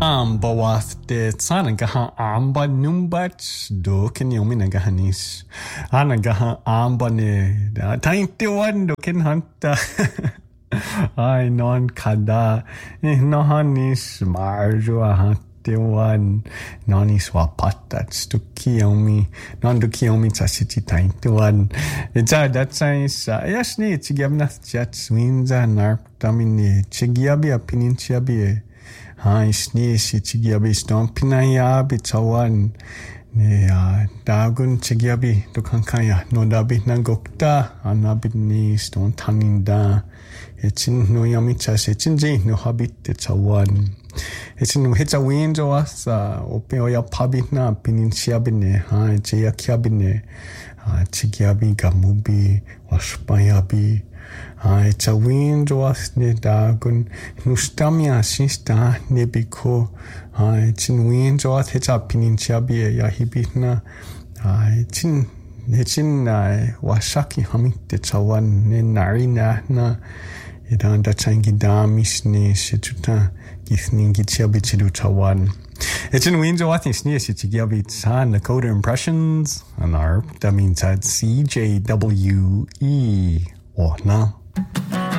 Bawath de Sanagaha Amba Numbats, Dokin Yominagahanis. Anagaha Amba ne Tainty one, Dokin Hunter. I non kada, Nohanis Marjua Huntewan, Nonis Wapatats, Tukiomi, non Dukiomi Tasiti Tainty one. It's that science, yes, it's Gabnath Jats Winza Narp Domini, Chigiabi opinion Chiabi. Isni si chigiabi stompinaya bitawan ne dagun chigiabi dukankaya no dabi nangokta anabit ni ston taninda etsin no yamichas etsin je no habit tawan etsin no hetsa winjo asa opeoya pabina pininsiabine cheya kiabine chigiabi gamubi waspayabi it's a wind was ne dagun nustamia sista nebiko it's in wind was it's up in chabia ya hibitna it's in wasaki hamit tawan ne narina na idan da changi damis ne situta githningi chabichidu tawan it's in wind was is ne sitigabi san Lakota impressions and our that means at CJWE or no